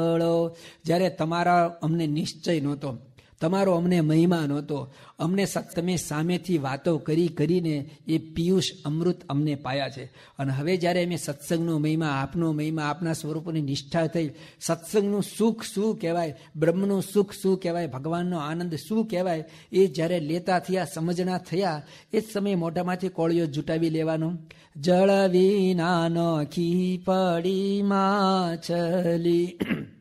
જ્યારે તમારા અમને નિશ્ચય નહોતો, તમારો અમને મહિમા નહોતો, અમને તમે સામેથી વાતો કરીને એ પિયુષ અમૃત અમને પાયા છે. અને હવે જ્યારે અમે સત્સંગનો મહિમા, આપનો મહિમા, આપના સ્વરૂપની નિષ્ઠા થઈ, સત્સંગનું સુખ શું કહેવાય, બ્રહ્મનું સુખ શું કહેવાય, ભગવાનનો આનંદ શું કહેવાય, એ જ્યારે લેતા થયા, સમજણા થયા, એ જ સમયે મોઢામાંથી કોળિયો જુટાવી લેવાનો. જળ વિના નોખી પડી માછલી